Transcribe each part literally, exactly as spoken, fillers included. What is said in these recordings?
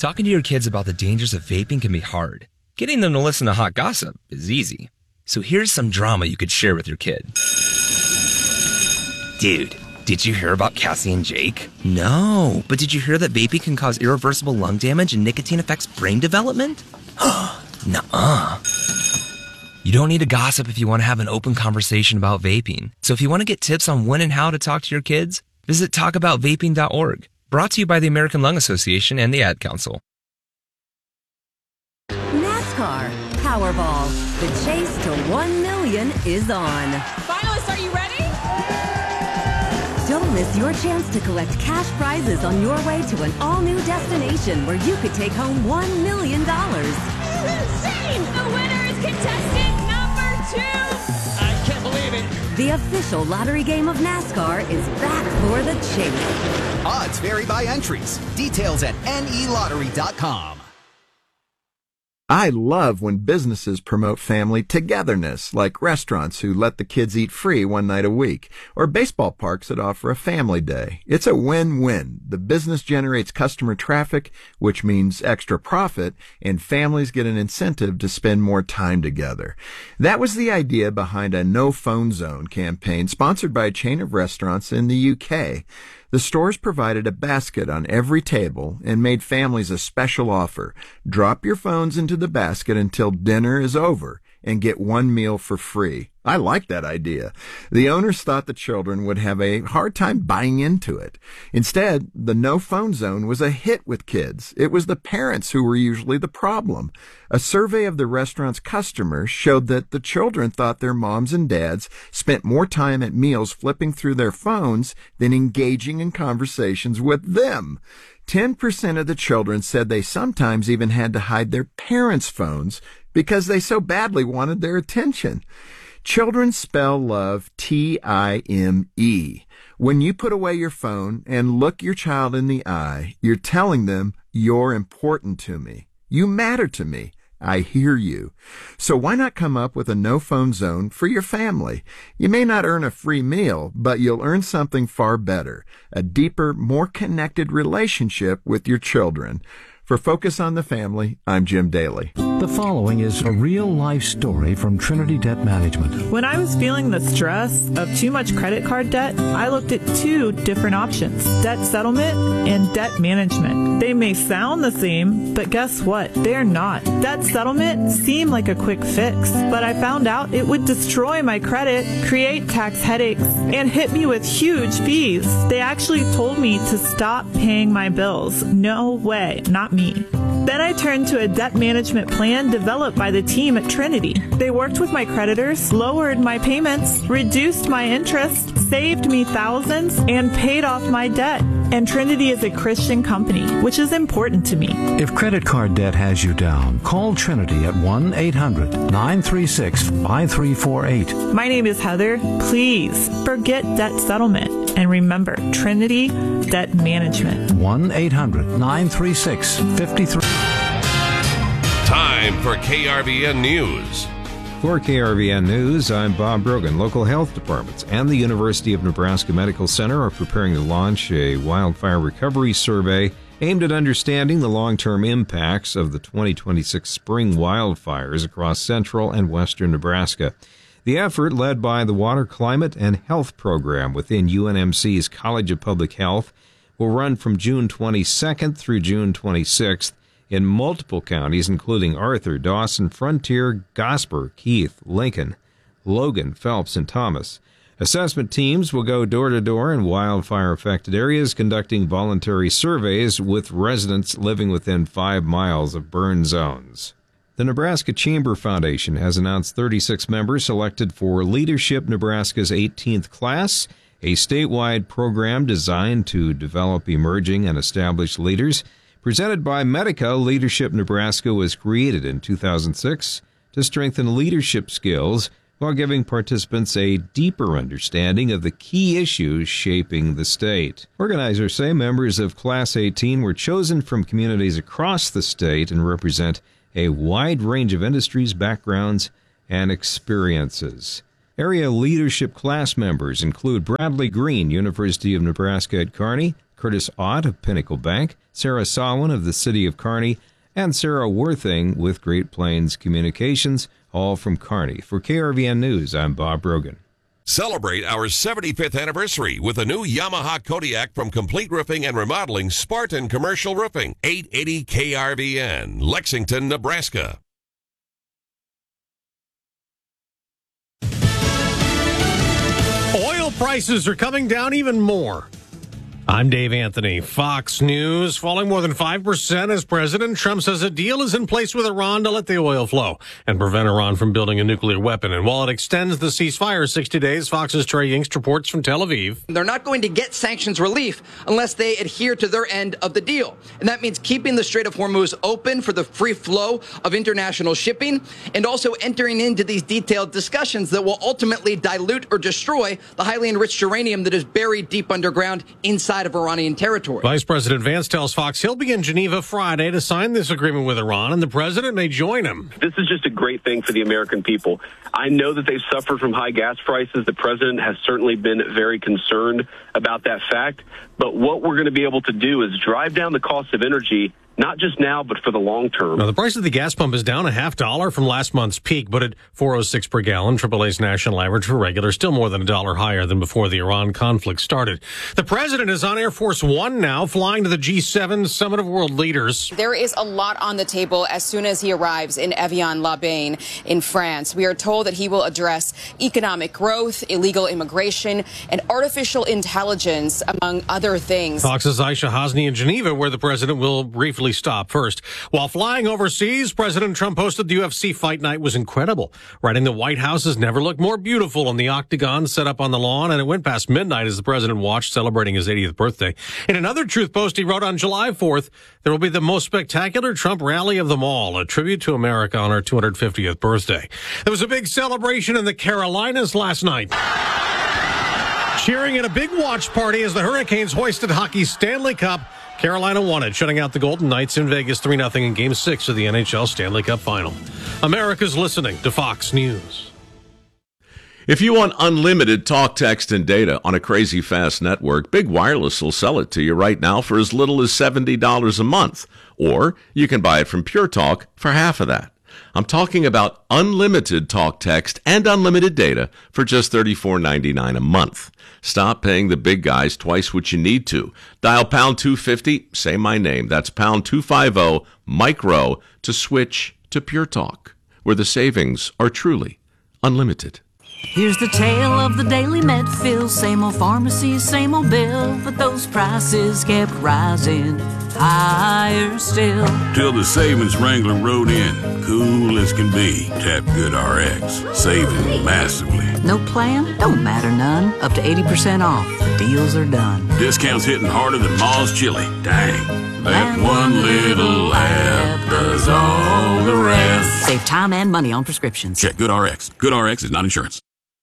Talking to your kids about the dangers of vaping can be hard. Getting them to listen to hot gossip is easy. So here's some drama you could share with your kid. Dude, did you hear about Cassie and Jake? No, but did you hear that vaping can cause irreversible lung damage and nicotine affects brain development? Nuh-uh. You don't need to gossip if you want to have an open conversation about vaping. So if you want to get tips on when and how to talk to your kids, visit talk about vaping dot org. Brought to you by the American Lung Association and the Ad Council. NASCAR Powerball. The chase to one million is on. Finalists, are you ready? Don't miss your chance to collect cash prizes on your way to an all-new destination where you could take home one million dollars. This is insane! The winner is contestant number two! I can't believe it! The official lottery game of NASCAR is back for the chase. Odds vary by entries. Details at N E lottery dot com. I love when businesses promote family togetherness, like restaurants who let the kids eat free one night a week, or baseball parks that offer a family day. It's a win-win. The business generates customer traffic, which means extra profit, and families get an incentive to spend more time together. That was the idea behind a No Phone Zone campaign sponsored by a chain of restaurants in the U K. The stores provided a basket on every table and made families a special offer. Drop your phones into the basket until dinner is over and get one meal for free. I like that idea. The owners thought the children would have a hard time buying into it. Instead, the No Phone Zone was a hit with kids. It was the parents who were usually the problem. A survey of the restaurant's customers showed that the children thought their moms and dads spent more time at meals flipping through their phones than engaging in conversations with them. ten percent of the children said they sometimes even had to hide their parents' phones because they so badly wanted their attention. Children spell love T I M E. When you put away your phone and look your child in the eye, you're telling them, you're important to me. You matter to me. I hear you. So why not come up with a no phone zone for your family? You may not earn a free meal, but you'll earn something far better, a deeper, more connected relationship with your children. For Focus on the Family, I'm Jim Daly. The following is a real-life story from Trinity Debt Management. When I was feeling the stress of too much credit card debt, I looked at two different options, debt settlement and debt management. They may sound the same, but guess what? They're not. Debt settlement seemed like a quick fix, but I found out it would destroy my credit, create tax headaches, and hit me with huge fees. They actually told me to stop paying my bills. No way, not me. Then I turned to a debt management plan developed by the team at Trinity. They worked with my creditors, lowered my payments, reduced my interest, saved me thousands, and paid off my debt. And Trinity is a Christian company, which is important to me. If credit card debt has you down, call Trinity at one eight hundred nine three six five three four eight. My name is Heather. Please forget debt settlement. And remember, Trinity Debt Management. one eight hundred nine three six five three. Time for K R V N News. For K R V N News, I'm Bob Brogan. Local health departments and the University of Nebraska Medical Center are preparing to launch a wildfire recovery survey aimed at understanding the long-term impacts of the twenty twenty-six spring wildfires across central and western Nebraska. The effort, led by the Water, Climate, and Health program within U N M C's College of Public Health, will run from June twenty-second through June twenty-sixth in multiple counties, including Arthur, Dawson, Frontier, Gosper, Keith, Lincoln, Logan, Phelps, and Thomas. Assessment teams will go door-to-door in wildfire-affected areas, conducting voluntary surveys with residents living within five miles of burn zones. The Nebraska Chamber Foundation has announced thirty-six members selected for Leadership Nebraska's eighteenth class, a statewide program designed to develop emerging and established leaders. Presented by Medica, Leadership Nebraska was created in two thousand six to strengthen leadership skills while giving participants a deeper understanding of the key issues shaping the state. Organizers say members of Class eighteen were chosen from communities across the state and represent a wide range of industries, backgrounds, and experiences. Area leadership class members include Bradley Green, University of Nebraska at Kearney, Curtis Ott of Pinnacle Bank, Sarah Solwin of the City of Kearney, and Sarah Worthing with Great Plains Communications, all from Kearney. For K R V N News, I'm Bob Brogan. Celebrate our seventy-fifth anniversary with a new Yamaha Kodiak from Complete Roofing and Remodeling, Spartan Commercial Roofing. eight eighty K R V N, Lexington, Nebraska. Oil prices are coming down even more. I'm Dave Anthony. Fox News falling more than five percent as President Trump says a deal is in place with Iran to let the oil flow and prevent Iran from building a nuclear weapon. And while it extends the ceasefire sixty days, Fox's Trey Yingst reports from Tel Aviv. They're not going to get sanctions relief unless they adhere to their end of the deal. And that means keeping the Strait of Hormuz open for the free flow of international shipping and also entering into these detailed discussions that will ultimately dilute or destroy the highly enriched uranium that is buried deep underground inside of Iranian territory. Vice President Vance tells Fox he'll be in Geneva Friday to sign this agreement with Iran, and the president may join him. This is just a great thing for the American people. I know that they've suffered from high gas prices. The president has certainly been very concerned about that fact. But what we're going to be able to do is drive down the cost of energy, not just now, but for the long term. Now, the price of the gas pump is down a half dollar from last month's peak, but at four oh six per gallon, triple A's national average for regular, still more than a dollar higher than before the Iran conflict started. The president is on Air Force One now, flying to the G seven Summit of World Leaders. There is a lot on the table as soon as he arrives in Evian-les-Bains in France. We are told that he will address economic growth, illegal immigration, and artificial intelligence, among other things. Fox's Aisha Hasni in Geneva, where the president will briefly stop first. While flying overseas, President Trump posted the U F C fight night was incredible, writing the White House has never looked more beautiful in the octagon set up on the lawn, and it went past midnight as the president watched, celebrating his eightieth birthday. In another truth post he wrote on July fourth, there will be the most spectacular Trump rally of them all, a tribute to America on our two hundred fiftieth birthday. There was a big celebration in the Carolinas last night, cheering at a big watch party as the Hurricanes hoisted hockey's Stanley Cup. Carolina won it, shutting out the Golden Knights in Vegas three nothing in Game six of the N H L Stanley Cup Final. America's listening to Fox News. If you want unlimited talk, text, and data on a crazy fast network, Big Wireless will sell it to you right now for as little as seventy dollars a month. Or you can buy it from Pure Talk for half of that. I'm talking about unlimited talk, text, and unlimited data for just thirty-four ninety-nine a month. Stop paying the big guys twice what you need to. Dial pound two fifty, say my name. That's pound two fifty, micro, to switch to Pure Talk, where the savings are truly unlimited. Here's the tale of the daily Medfill. Same old pharmacy, same old bill, but those prices kept rising higher still. Till the savings wrangler rode in, cool as can be. Tap GoodRx, saving massively. No plan? Don't matter none. Up to eighty percent off. The deals are done. Discounts hitting harder than Ma's chili. Dang. That one little app does all the rest. Save time and money on prescriptions. Check GoodRx. GoodRx is not insurance.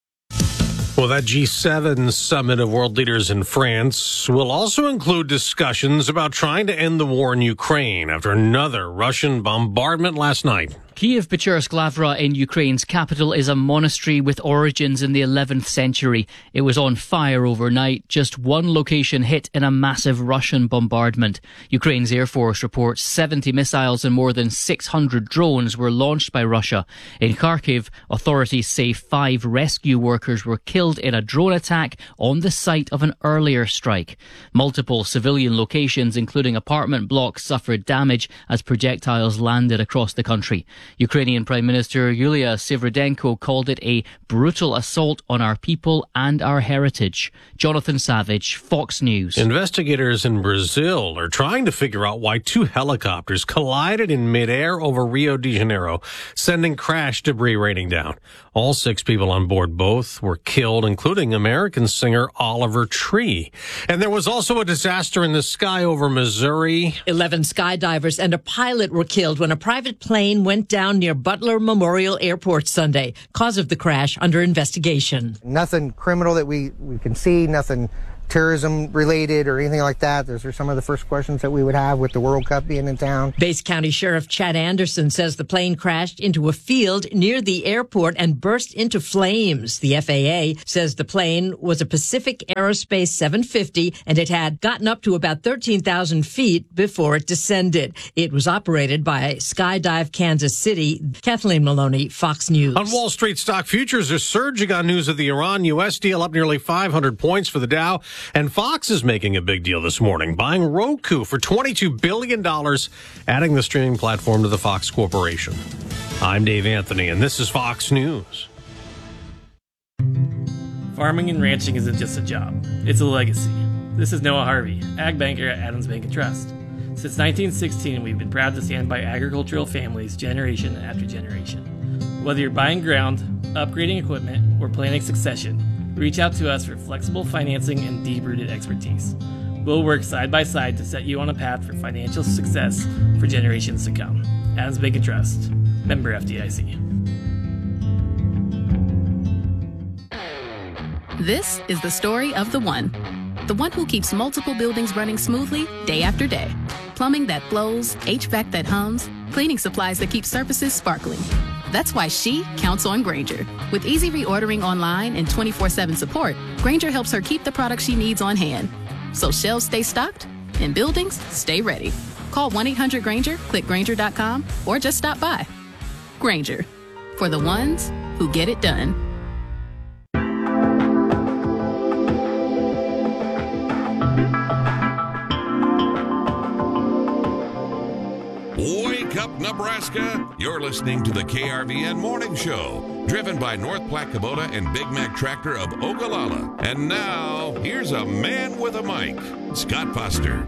Well, that G seven summit of world leaders in France will also include discussions about trying to end the war in Ukraine after another Russian bombardment last night. Kiev-Pechorsk Lavra in Ukraine's capital is a monastery with origins in the eleventh century. It was on fire overnight, just one location hit in a massive Russian bombardment. Ukraine's Air Force reports seventy missiles and more than six hundred drones were launched by Russia. In Kharkiv, authorities say five rescue workers were killed in a drone attack on the site of an earlier strike. Multiple civilian locations, including apartment blocks, suffered damage as projectiles landed across the country. Ukrainian Prime Minister Yulia Sviridenko called it a brutal assault on our people and our heritage. Jonathan Savage, Fox News. Investigators in Brazil are trying to figure out why two helicopters collided in midair over Rio de Janeiro, sending crash debris raining down. All six people on board both were killed, including American singer Oliver Tree. And there was also a disaster in the sky over Missouri. Eleven skydivers and a pilot were killed when a private plane went down near Butler Memorial Airport Sunday. Cause of the crash under investigation. Nothing criminal that we, we can see, nothing tourism related or anything like that? Those are some of the first questions that we would have with the World Cup being in town. Bates County Sheriff Chad Anderson says the plane crashed into a field near the airport and burst into flames. The F A A says the plane was a Pacific Aerospace seven fifty and it had gotten up to about thirteen thousand feet before it descended. It was operated by Skydive Kansas City. Kathleen Maloney, Fox News. On Wall Street, stock futures are surging on news of the Iran-U S deal, up nearly five hundred points for the Dow. And Fox is making a big deal this morning, buying Roku for twenty-two billion dollars, adding the streaming platform to the Fox Corporation. I'm Dave Anthony, and this is Fox News. Farming and ranching isn't just a job, it's a legacy. This is Noah Harvey, ag banker at Adams Bank and Trust. Since nineteen sixteen, we've been proud to stand by agricultural families generation after generation. Whether you're buying ground, upgrading equipment, or planning succession, reach out to us for flexible financing and deep-rooted expertise. We'll work side by side to set you on a path for financial success for generations to come. Adams Bank and Trust, member F D I C. This is the story of the one. The one who keeps multiple buildings running smoothly day after day. Plumbing that flows, H V A C that hums, cleaning supplies that keep surfaces sparkling. That's why she counts on Grainger. With easy reordering online and twenty-four seven support, Grainger helps her keep the products she needs on hand. So shelves stay stocked and buildings stay ready. Call one eight hundred Grainger, click Grainger dot com, or just stop by. Grainger, for the ones who get it done. Wake up, Nebraska! You're listening to the K R V N Morning Show, driven by North Platte Kubota and Big Mac Tractor of Ogallala. And now, here's a man with a mic, Scott Foster.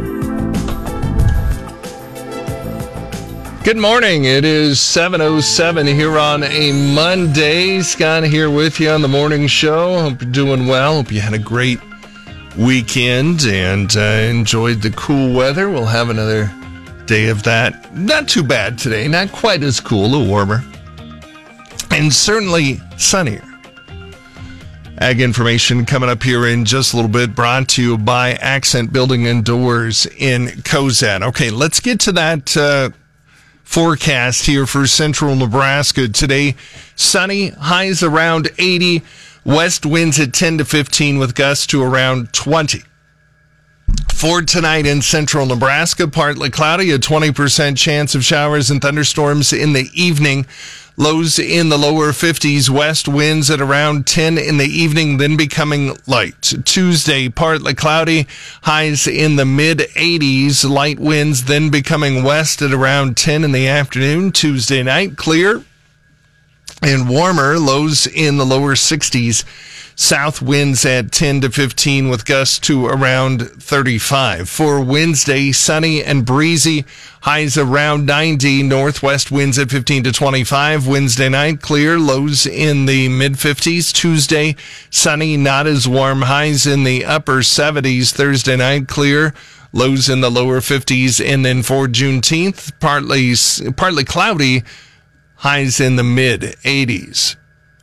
Good morning. It is seven oh seven here on a Monday. Scott here with you on the morning show. Hope you're doing well. Hope you had a great weekend and uh, enjoyed the cool weather. We'll have another day of that. Not too bad today. Not quite as cool, a little warmer. And certainly sunnier. Ag information coming up here in just a little bit, brought to you by Accent Building and Doors in Cozad. Okay, let's get to that uh, forecast here for central Nebraska today. Sunny, highs around eighty, west winds at ten to fifteen with gusts to around twenty. For tonight in central Nebraska, partly cloudy, a twenty percent chance of showers and thunderstorms in the evening. Lows in the lower fifties, west winds at around ten in the evening, then becoming light. Tuesday, partly cloudy, highs in the mid eighties, light winds then becoming west at around ten in the afternoon. Tuesday night, clear and warmer, lows in the lower sixties. South winds at ten to fifteen with gusts to around thirty-five. For Wednesday, sunny and breezy, highs around ninety. Northwest winds at fifteen to twenty-five. Wednesday night, clear, lows in the mid-fifties. Tuesday, sunny, not as warm, highs in the upper seventies. Thursday night, clear, lows in the lower fifties. And then for Juneteenth, partly, partly cloudy, highs in the mid-eighties.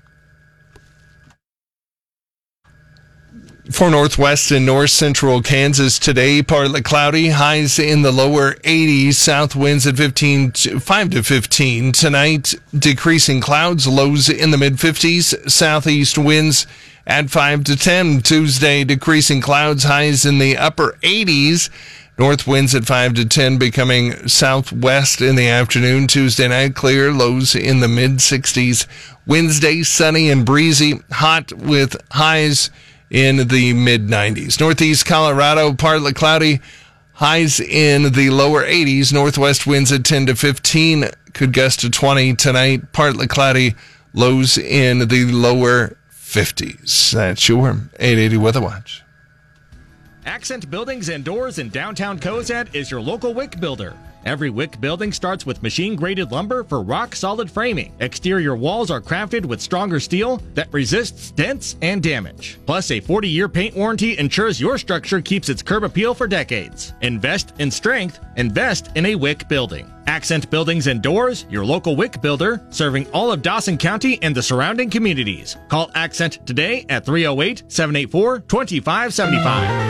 For northwest and north central Kansas today, partly cloudy, highs in the lower eighties, south winds at fifteen to five to fifteen. Tonight, decreasing clouds, lows in the mid fifties, southeast winds at five to ten. Tuesday, decreasing clouds, highs in the upper eighties, north winds at five to ten, becoming southwest in the afternoon. Tuesday night, clear, lows in the mid sixties. Wednesday, sunny and breezy, hot with highs in the mid nineties. Northeast Colorado, partly cloudy, highs in the lower eighties. Northwest winds at ten to fifteen, could gust to twenty tonight. Partly cloudy, lows in the lower fifties. That's your eight eighty Weather Watch. Accent Buildings and Doors in downtown Cozad is your local wick builder. Every wick building starts with machine-graded lumber for rock-solid framing. Exterior walls are crafted with stronger steel that resists dents and damage. Plus, a forty-year paint warranty ensures your structure keeps its curb appeal for decades. Invest in strength. Invest in a wick building. Accent Buildings and Doors, your local wick builder, serving all of Dawson County and the surrounding communities. Call Accent today at three oh eight, seven eight four, two five seven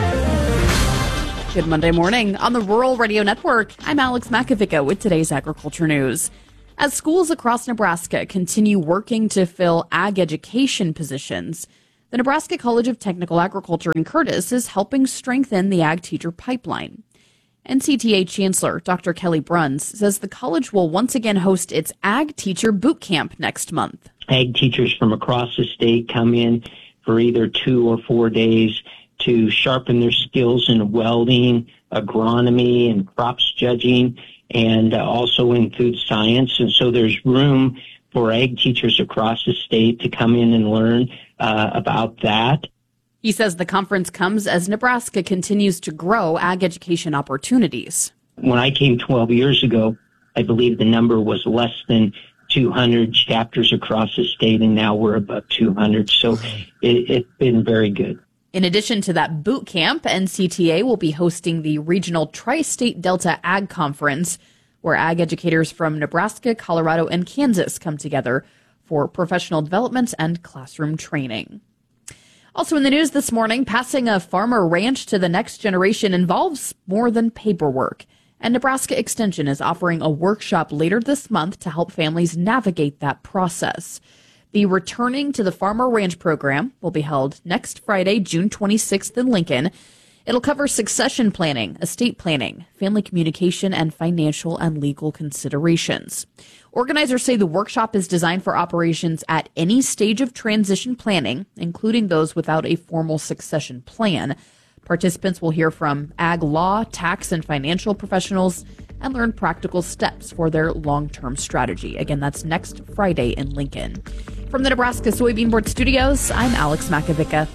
five. Good Monday morning on the Rural Radio Network. I'm Alex Makovica with today's agriculture news. As schools across Nebraska continue working to fill ag education positions, the Nebraska College of Technical Agriculture in Curtis is helping strengthen the ag teacher pipeline. N C T A Chancellor Doctor Kelly Bruns says the college will once again host its Ag Teacher Boot Camp next month. Ag teachers from across the state come in for either two or four days to sharpen their skills in welding, agronomy, and crops judging, and uh, also in food science. And so there's room for ag teachers across the state to come in and learn uh, about that. He says the conference comes as Nebraska continues to grow ag education opportunities. When I came twelve years ago, I believe the number was less than two hundred chapters across the state, and now we're above two hundred. So it, it's been very good. In addition to that boot camp, N C T A will be hosting the regional Tri-State Delta Ag Conference, where ag educators from Nebraska, Colorado, and Kansas come together for professional development and classroom training. Also in the news this morning, passing a farmer ranch to the next generation involves more than paperwork. And Nebraska Extension is offering a workshop later this month to help families navigate that process. The Returning to the Farmer Ranch program will be held next Friday, June twenty-sixth in Lincoln. It'll cover succession planning, estate planning, family communication, and financial and legal considerations. Organizers say the workshop is designed for operations at any stage of transition planning, including those without a formal succession plan. Participants will hear from ag law, tax, and financial professionals and learn practical steps for their long-term strategy. Again, that's next Friday in Lincoln. From the Nebraska Soybean Board Studios, I'm Alex Makovica.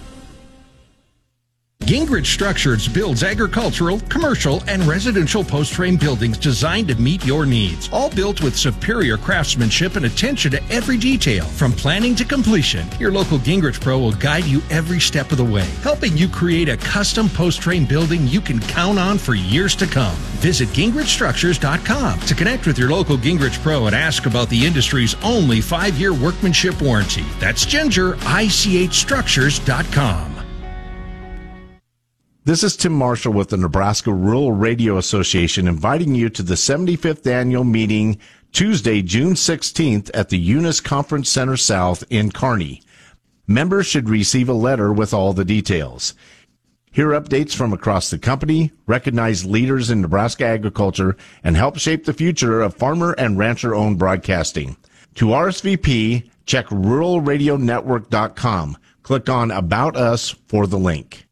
Gingrich Structures builds agricultural, commercial, and residential post-frame buildings designed to meet your needs. All built with superior craftsmanship and attention to every detail. From planning to completion, your local Gingrich Pro will guide you every step of the way, helping you create a custom post-frame building you can count on for years to come. Visit Gingrich Structures dot com to connect with your local Gingrich Pro and ask about the industry's only five-year workmanship warranty. That's Ginger, I C H Structures dot com. This is Tim Marshall with the Nebraska Rural Radio Association inviting you to the seventy-fifth annual meeting Tuesday, June sixteenth at the Eunice Conference Center South in Kearney. Members should receive a letter with all the details. Hear updates from across the company, recognize leaders in Nebraska agriculture, and help shape the future of farmer and rancher-owned broadcasting. To R S V P, check rural radio network dot com. Click on About Us for the link.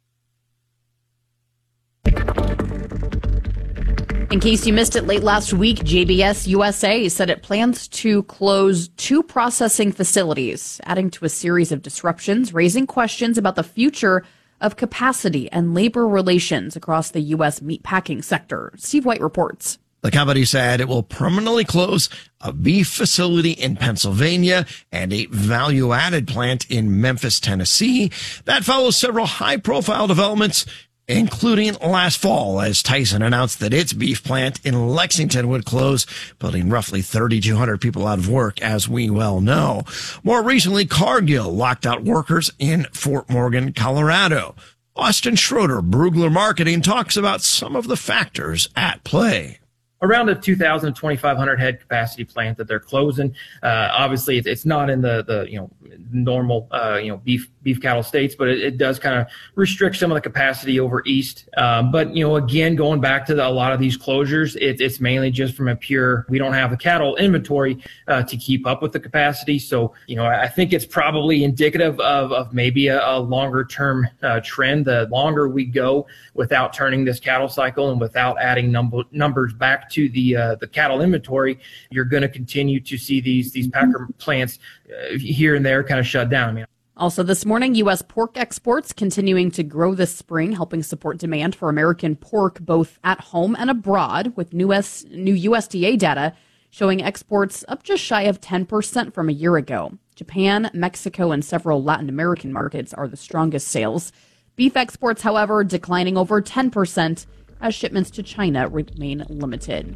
In case you missed it late last week, J B S U S A said it plans to close two processing facilities, adding to a series of disruptions, raising questions about the future of capacity and labor relations across the U S meatpacking sector. Steve White reports. The company said it will permanently close a beef facility in Pennsylvania and a value-added plant in Memphis, Tennessee. That follows several high-profile developments, including last fall, as Tyson announced that its beef plant in Lexington would close, putting roughly thirty-two hundred people out of work, as we well know. More recently, Cargill locked out workers in Fort Morgan, Colorado. Austin Schroeder, Brugler Marketing, talks about some of the factors at play. Around a two thousand to twenty-five hundred head capacity plant that they're closing. Uh, obviously, it's, it's not in the, the you know normal uh, you know beef beef cattle states, but it, it does kind of restrict some of the capacity over east. Um, but you know, again, going back to the, a lot of these closures, it, it's mainly just from a pure we don't have the cattle inventory uh, to keep up with the capacity. So you know, I think it's probably indicative of of maybe a, a longer term uh, trend. The longer we go without turning this cattle cycle and without adding number, numbers back to the uh, the cattle inventory, you're going to continue to see these these packer plants uh, here and there kind of shut down. I mean, also this morning, U S pork exports continuing to grow this spring, helping support demand for American pork both at home and abroad, with new, S, new U S D A data showing exports up just shy of ten percent from a year ago. Japan, Mexico, and several Latin American markets are the strongest sales. Beef exports, however, declining over ten percent as shipments to China remain limited.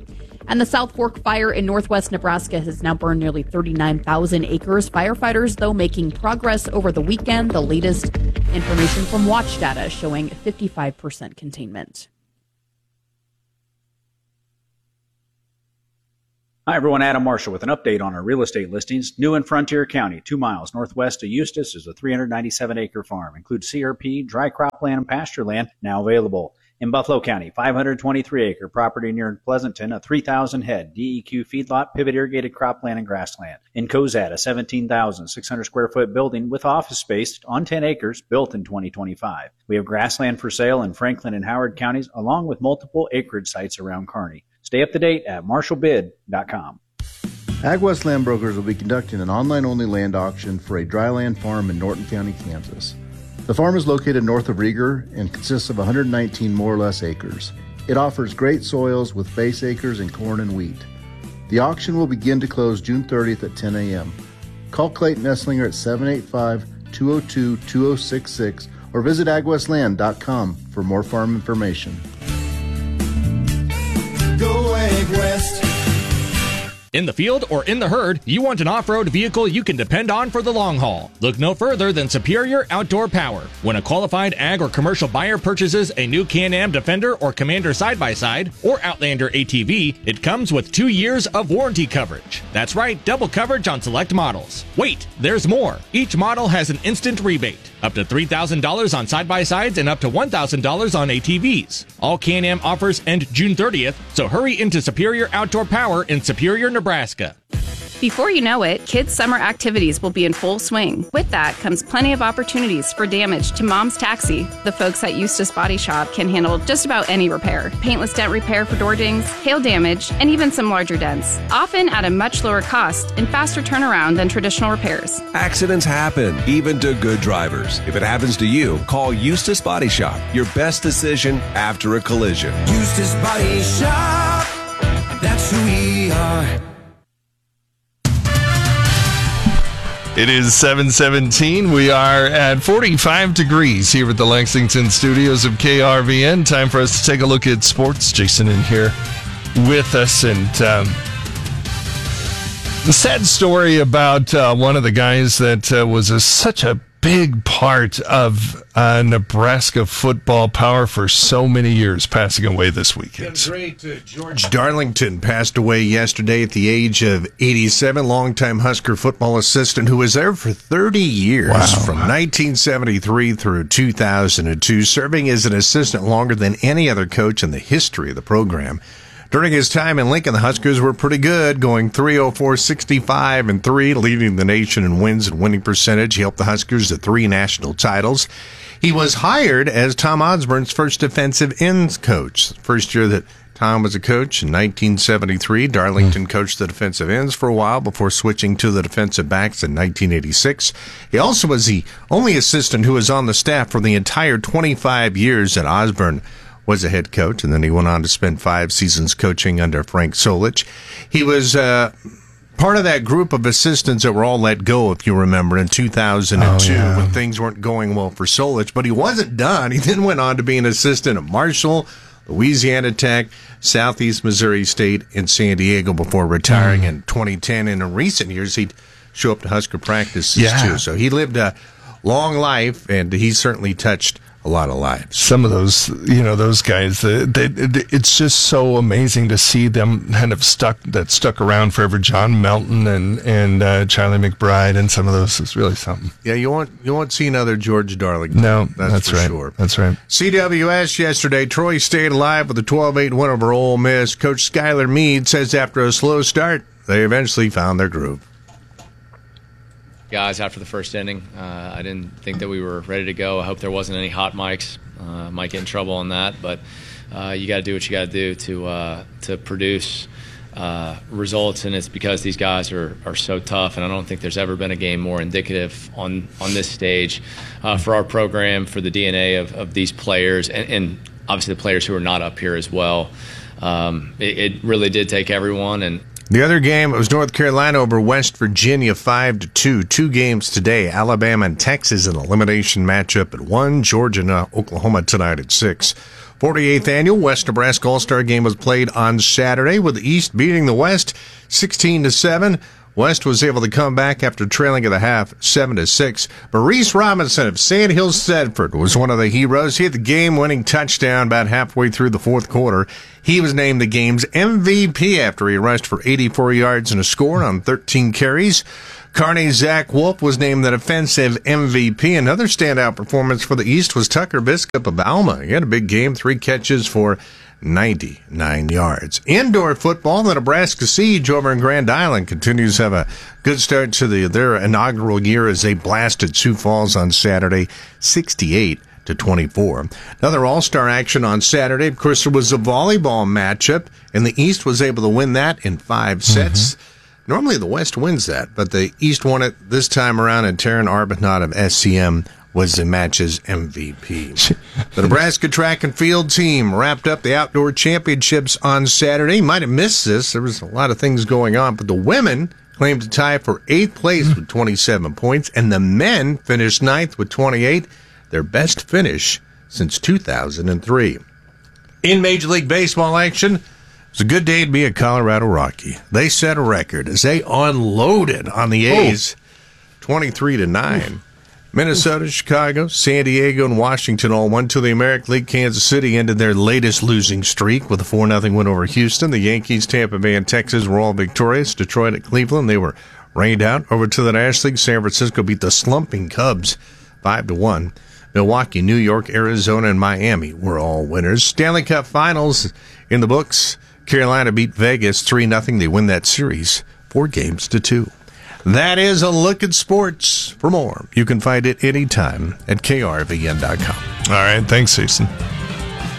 And the South Fork fire in northwest Nebraska has now burned nearly thirty-nine thousand acres. Firefighters, though, making progress over the weekend. The latest information from Watch Data showing fifty-five percent containment. Hi, everyone. Adam Marshall with an update on our real estate listings. New in Frontier County, two miles northwest of Eustis, is a three hundred ninety-seven acre farm. Includes C R P, dry cropland, and pasture land, now available. In Buffalo County, five hundred twenty-three acre property near Pleasanton, a three thousand head D E Q feedlot, pivot irrigated cropland and grassland. In Cozad, a seventeen thousand six hundred square foot building with office space on ten acres, built in twenty twenty-five. We have grassland for sale in Franklin and Howard counties, along with multiple acreage sites around Kearney. Stay up to date at marshall bid dot com. AgWest Land Brokers will be conducting an online-only land auction for a dryland farm in Norton County, Kansas. The farm is located north of Rieger and consists of one hundred nineteen more or less acres. It offers great soils with base acres in corn and wheat. The auction will begin to close June thirtieth at ten a.m. Call Clayton Esslinger at seven eight five, two oh two, two oh six six or visit ag west land dot com for more farm information. Go Ag West. In the field or in the herd, you want an off-road vehicle you can depend on for the long haul. Look no further than Superior Outdoor Power. When a qualified ag or commercial buyer purchases a new Can-Am Defender or Commander side-by-side or Outlander A T V, it comes with two years of warranty coverage. That's right, double coverage on select models. Wait, there's more. Each model has an instant rebate, up to three thousand dollars on side-by-sides and up to one thousand dollars on A T Vs. All Can-Am offers end June thirtieth, so hurry into Superior Outdoor Power in Superior, Nebraska. Nebraska. Before you know it, kids' summer activities will be in full swing. With that comes plenty of opportunities for damage to Mom's Taxi. The folks at Eustis Body Shop can handle just about any repair. Paintless dent repair for door dings, hail damage, and even some larger dents. Often at a much lower cost and faster turnaround than traditional repairs. Accidents happen, even to good drivers. If it happens to you, call Eustis Body Shop. Your best decision after a collision. Eustis Body Shop. That's who we are. It is seven seventeen. We are at forty-five degrees here at the Lexington studios of K R V N. Time for us to take a look at sports. Jason in here with us. And um, the sad story about uh, one of the guys that uh, was a, such a big part of uh, Nebraska football power for so many years, passing away this weekend. Great. Uh, George Darlington passed away yesterday at the age of eighty-seven, longtime Husker football assistant who was there for thirty years, wow. from nineteen seventy-three through two thousand two, serving as an assistant longer than any other coach in the history of the program. During his time in Lincoln, the Huskers were pretty good, going three oh four, sixty-five and three, leading the nation in wins and winning percentage. He helped the Huskers to three national titles. He was hired as Tom Osborne's first defensive ends coach. First year that Tom was a coach in nineteen seventy-three. Darlington coached the defensive ends for a while before switching to the defensive backs in nineteen eighty-six. He also was the only assistant who was on the staff for the entire twenty-five years that Osborne was a head coach, and then he went on to spend five seasons coaching under Frank Solich. He was uh, part of that group of assistants that were all let go, if you remember, in two thousand two, oh, yeah. when things weren't going well for Solich. But he wasn't done. He then went on to be an assistant at Marshall, Louisiana Tech, Southeast Missouri State, and San Diego before retiring mm. in twenty ten. And in recent years, he'd show up to Husker practices, yeah. too. So he lived a long life, and he certainly touched a lot of lives. Some of those, you know, those guys, they, they, it's just so amazing to see them kind of stuck, that stuck around forever. John Melton and, and uh, Charlie McBride and some of those is really something. Yeah, you won't, you won't see another George Darlington. No, that's, that's for right. sure. That's right. C W S yesterday, Troy stayed alive with a twelve eight win over Ole Miss. Coach Skylar Meade says after a slow start, they eventually found their groove. Guys, after the first inning, uh, I didn't think that we were ready to go. I hope there wasn't any hot mics. Uh, might get in trouble on that, but uh, you got to do what you got to do to uh, to produce uh, results, and it's because these guys are, are so tough. And I don't think there's ever been a game more indicative on on this stage uh, for our program, for the D N A of, of these players, and, and obviously the players who are not up here as well. Um, it, it really did take everyone, and The other game was North Carolina over West Virginia, five to two. Two games today. Alabama and Texas, an elimination matchup at one. Georgia and Oklahoma tonight at six. forty-eighth annual West Nebraska All-Star Game was played on Saturday, with the East beating the West sixteen to seven. West was able to come back after trailing at the half, seven to six. Maurice Robinson of Sand Hills Sedford was one of the heroes. He had the game-winning touchdown about halfway through the fourth quarter. He was named the game's M V P after he rushed for eighty-four yards and a score on thirteen carries. Kearney Zach Wolf was named the defensive M V P. Another standout performance for the East was Tucker Biscup of Alma. He had a big game, three catches for ninety-nine yards. Indoor football, the Nebraska Siege over in Grand Island continues to have a good start to the, their inaugural year as they blasted Sioux Falls on Saturday, sixty-eight to twenty-four. Another all-star action on Saturday. Of course, there was a volleyball matchup, and the East was able to win that in five sets. Mm-hmm. Normally the West wins that, but the East won it this time around, and Taryn Arbuthnot of S C M was the match's M V P. The Nebraska track and field team wrapped up the outdoor championships on Saturday. You might have missed this. There was a lot of things going on, but the women claimed to tie for eighth place with twenty-seven points, and the men finished ninth with twenty-eight, their best finish since two thousand three. In Major League Baseball action, it was a good day to be a Colorado Rocky. They set a record as they unloaded on the A's, twenty-three to nine. Minnesota, Chicago, San Diego, and Washington all won to the American League. Kansas City ended their latest losing streak with a four nothing win over Houston. The Yankees, Tampa Bay, and Texas were all victorious. Detroit at Cleveland, they were rained out. Over to the National League, San Francisco beat the slumping Cubs five to one. Milwaukee, New York, Arizona, and Miami were all winners. Stanley Cup Finals in the books. Carolina beat Vegas three nothing. They win that series four games to two. That is a look at sports. For more, you can find it anytime at K R V N dot com. All right. Thanks, Jason.